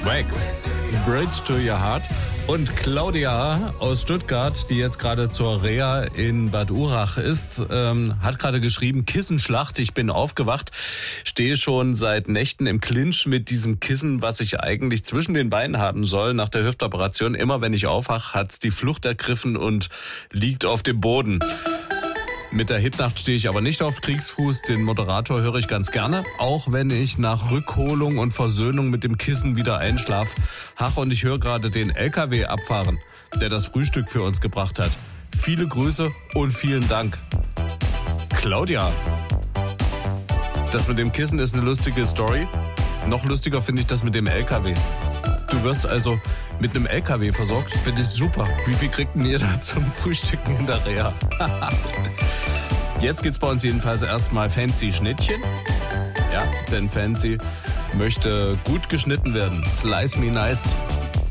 Wax, Bridge to Your Heart. Und Claudia aus Stuttgart, die jetzt gerade zur Reha in Bad Urach ist, hat gerade geschrieben, Kissenschlacht, ich bin aufgewacht, stehe schon seit Nächten im Clinch mit diesem Kissen, was ich eigentlich zwischen den Beinen haben soll. Nach der Hüftoperation, immer wenn ich aufwache, hat's die Flucht ergriffen und liegt auf dem Boden. Mit der Hitnacht stehe ich aber nicht auf Kriegsfuß. Den Moderator höre ich ganz gerne, auch wenn ich nach Rückholung und Versöhnung mit dem Kissen wieder einschlaf. Ach, und ich höre gerade den LKW abfahren, der das Frühstück für uns gebracht hat. Viele Grüße und vielen Dank. Claudia, das mit dem Kissen ist eine lustige Story. Noch lustiger finde ich das mit dem LKW. Du wirst also mit einem LKW versorgt, finde ich super. Wie viel kriegt denn ihr da zum Frühstücken in der Reha? Jetzt geht's bei uns jedenfalls erstmal Fancy Schnittchen. Ja, denn Fancy möchte gut geschnitten werden. Slice me nice.